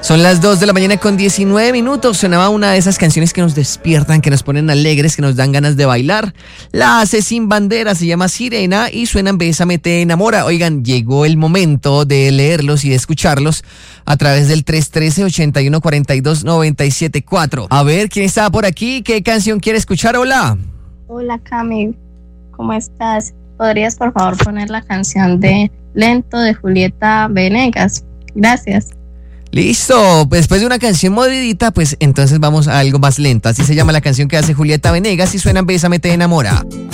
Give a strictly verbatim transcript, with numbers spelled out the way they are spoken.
Son las dos de la mañana con diecinueve minutos. Sonaba una de esas canciones que nos despiertan, que nos ponen alegres, que nos dan ganas de bailar. La hace Sin Bandera, se llama Sirena y suenan Bésame te enamora. Oigan, llegó el momento de leerlos y de escucharlos a través del tres uno tres, ocho uno cuatro dos, nueve siete cuatro. A ver, ¿quién está por aquí? ¿Qué canción quiere escuchar? Hola. Hola, Cami. ¿Cómo estás? ¿Podrías, por favor, poner la canción de Lento de Julieta Venegas? Gracias. Listo, después de una canción movidita, pues entonces vamos a algo más lento. Así se llama la canción que hace Julieta Venegas y suena Bésame te enamora.